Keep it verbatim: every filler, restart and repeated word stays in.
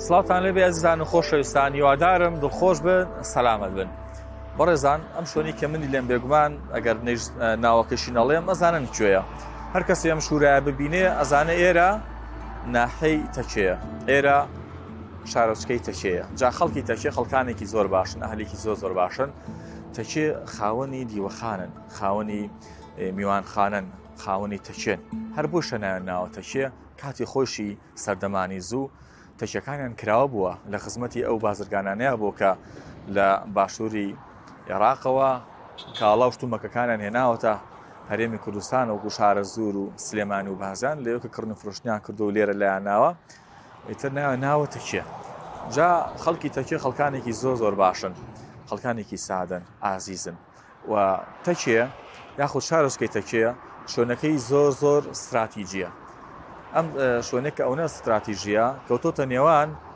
سڵاوتان لێبێ ئەزیزان و خۆشەویستان، هیوادارم دڵخۆش بن، سەلامەت بن. بەڕێزان، ئەم شوێنی کە منی لێم بێگومان ئەگەر ناوەکەشی نەڵێم ئەزانن کوێیە. هەر کەسی ئەم شوورایە ببینێ ئەزانە ئێرە ناحەی تەکێیە، ئێرە شارۆچکەی تەکێیە. جا خەڵکی تەکێ خەڵکانێکی زۆر باشن، ئەهلێکی زۆر زۆر باشن. تەکێ خاوەنی دیوەخانن، خاوەنی میوانخانن، خاوەنی تەکێن. هەر بۆ شەنایان ناوە تەکێ کاتی خۆشی سەردەمانی زوو تەکیەکانیان کراوە بووە لە خزمەتی ئەو بازرگانانەیە بۆ کە لە باشووری عێراقەوە کاڵا و شتومەکەکانیان هێناوەتە هەرێمی کوردستان و گوشارە زور و سلێمانی و بازان لەوێ کە کڕن و فرۆشتنیان کردو و لێرە لایەناوە ئیتر ناوە ناوە تەکێ. جا خەڵکی تەکێ خەڵکانێکی زۆر زۆر باشن، خەڵکانێکی سادن، ئازیزن و تەکێ یاخود شارۆچکەی تەکێ شوێنەکەی زۆر زۆر استراتیجیە. ئەم شوێنێک کە ئەوە استراتیژیە کەوتۆتە نێوان